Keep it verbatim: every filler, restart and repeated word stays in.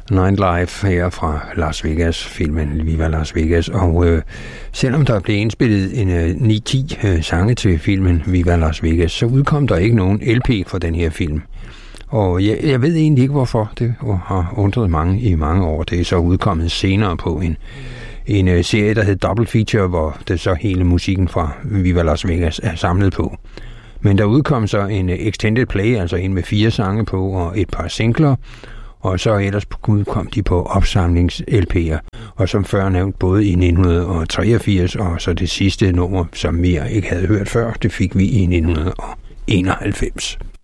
Nightlife her fra Las Vegas, filmen Viva Las Vegas. Og øh, selvom der blev indspillet en øh, ni ti øh, sange til filmen Viva Las Vegas, så udkom der ikke nogen L P for den her film. Og jeg, jeg ved egentlig ikke, hvorfor. Det har undret mange i mange år. Det er så udkommet senere på en, en øh, serie, der hed Double Feature, hvor det så hele musikken fra Viva Las Vegas er samlet på. Men der udkom så en øh, extended play, altså en med fire sange på og et par singler, og så ellers udkom de på opsamlings-L P'er, og som før nævnt både i nitten treogfirs, og så det sidste nummer, som vi ikke havde hørt før, det fik vi i nitten enoghalvfems.